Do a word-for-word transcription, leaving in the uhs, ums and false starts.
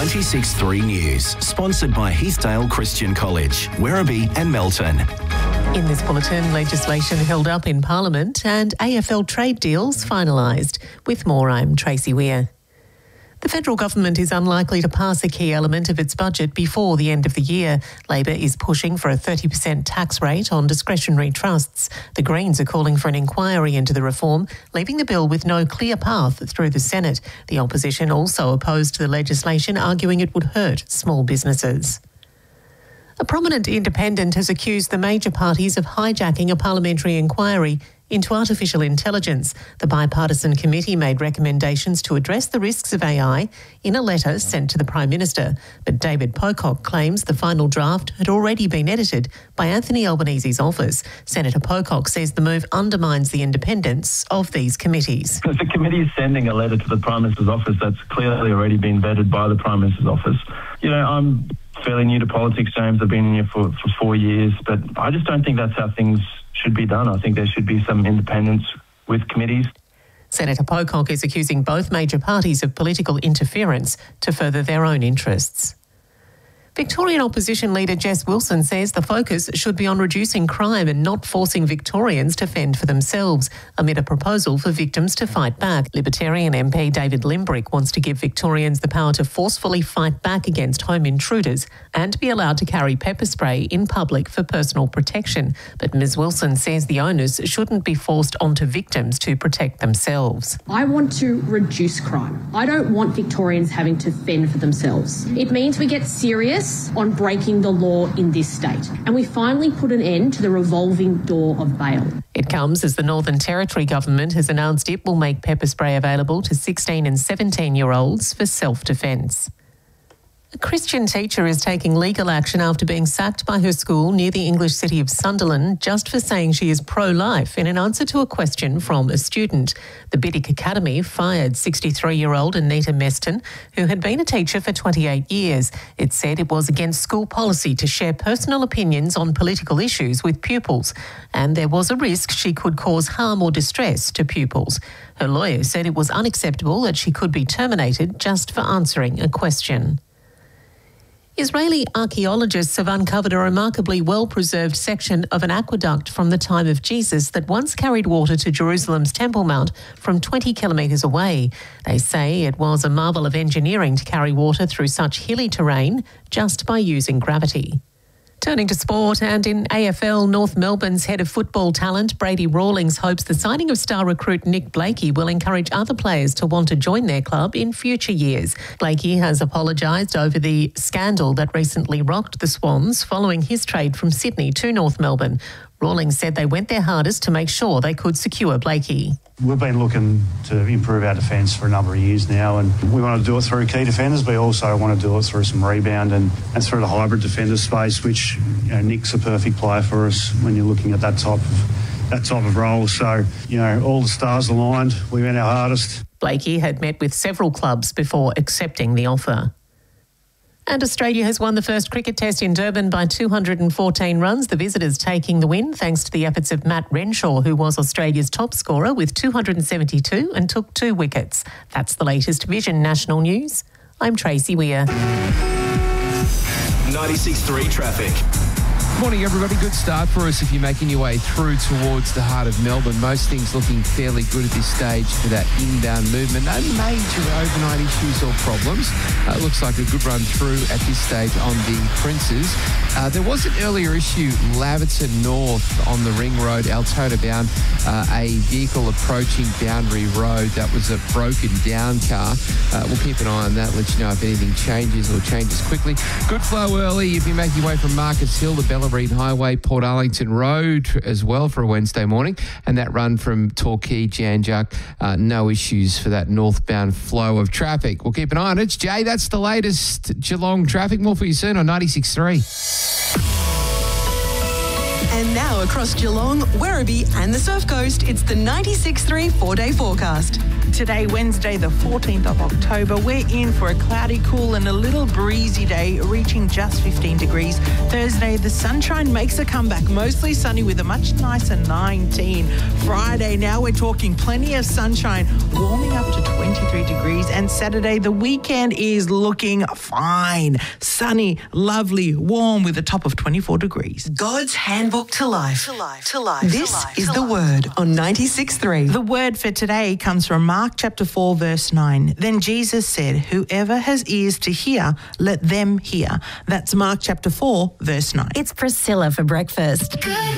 ninety-six point three News, sponsored by Heathdale Christian College, Werribee and Melton. In this bulletin, legislation held up in Parliament and A F L trade deals finalised. With more, I'm Tracy Weir. The federal government is unlikely to pass a key element of its budget before the end of the year. Labor is pushing for a thirty percent tax rate on discretionary trusts. The Greens are calling for an inquiry into the reform, leaving the bill with no clear path through the Senate. The opposition also opposed the legislation, arguing it would hurt small businesses. A prominent independent has accused the major parties of hijacking a parliamentary inquiry into artificial intelligence. The bipartisan committee made recommendations to address the risks of A I in a letter sent to the Prime Minister. But David Pocock claims the final draft had already been edited by Anthony Albanese's office. Senator Pocock says the move undermines the independence of these committees. Because the committee is sending a letter to the Prime Minister's office that's clearly already been vetted by the Prime Minister's office. You know, I'm fairly new to politics, James. I've been here for, for four years, but I just don't think that's how things should be done. I think there should be some independence with committees. Senator Pocock is accusing both major parties of political interference to further their own interests. Victorian opposition leader Jess Wilson says the focus should be on reducing crime and not forcing Victorians to fend for themselves, amid a proposal for victims to fight back. Libertarian M P David Limbrick wants to give Victorians the power to forcefully fight back against home intruders and be allowed to carry pepper spray in public for personal protection. But Miz Wilson says the onus shouldn't be forced onto victims to protect themselves. I want to reduce crime. I don't want Victorians having to fend for themselves. It means we get serious on breaking the law in this state, and we finally put an end to the revolving door of bail. It comes as the Northern Territory government has announced it will make pepper spray available to sixteen and seventeen-year-olds for self-defence. A Christian teacher is taking legal action after being sacked by her school near the English city of Sunderland just for saying she is pro-life in an answer to a question from a student. The Biddick Academy fired sixty-three-year-old Anita Meston, who had been a teacher for twenty-eight years. It said it was against school policy to share personal opinions on political issues with pupils, and there was a risk she could cause harm or distress to pupils. Her lawyer said it was unacceptable that she could be terminated just for answering a question. Israeli archaeologists have uncovered a remarkably well-preserved section of an aqueduct from the time of Jesus that once carried water to Jerusalem's Temple Mount from twenty kilometres away. They say it was a marvel of engineering to carry water through such hilly terrain just by using gravity. Turning to sport, and in A F L, North Melbourne's head of football talent, Brady Rawlings, hopes the signing of star recruit Nick Blakey will encourage other players to want to join their club in future years. Blakey has apologised over the scandal that recently rocked the Swans following his trade from Sydney to North Melbourne. Rawlings said they went their hardest to make sure they could secure Blakey. We've been looking to improve our defence for a number of years now, and we want to do it through key defenders, but we also want to do it through some rebound and, and through the hybrid defender space, which, you know, Nick's a perfect player for us when you're looking at that type of that type of role. So, you know, all the stars aligned. We went our hardest. Blakey had met with several clubs before accepting the offer. And Australia has won the first cricket test in Durban by two hundred fourteen runs, the visitors taking the win thanks to the efforts of Matt Renshaw, who was Australia's top scorer with two hundred seventy-two and took two wickets. That's the latest Vision National News. I'm Tracy Weir. ninety-six point three traffic. Morning, everybody. Good start for us if you're making your way through towards the heart of Melbourne. Most things looking fairly good at this stage for that inbound movement. No major overnight issues or problems. Uh, looks like a good run through at this stage on the Princes. Uh, there was an earlier issue, Laverton North on the Ring Road, Altona bound, uh, a vehicle approaching Boundary Road. That was a broken down car. Uh, we'll keep an eye on that, let you know if anything changes or changes quickly. Good flow early if you make your way from Marcus Hill to Bella Reid Highway, Port Arlington Road as well for a Wednesday morning, and that run from Torquay, Janjuk, uh, no issues for that northbound flow of traffic. We'll keep an eye on it. Jay, that's the latest Geelong traffic. More for you soon on ninety-six point three. And now across Geelong, Werribee and the Surf Coast, it's the ninety-six point three four-day forecast. Today, Wednesday, the fourteenth of October, we're in for a cloudy, cool and a little breezy day, reaching just fifteen degrees. Thursday, the sunshine makes a comeback, mostly sunny with a much nicer nineteen. Friday, now we're talking plenty of sunshine, warming up to twenty-three degrees. And Saturday, the weekend is looking fine. Sunny, lovely, warm with a top of twenty-four degrees. God's Handbook to Life. To life. To life. This to life, is to the life. Word on ninety-six point three. The word for today comes from Mark chapter four, verse nine. Then Jesus said, whoever has ears to hear, let them hear. That's Mark chapter four, verse nine. It's Priscilla for breakfast.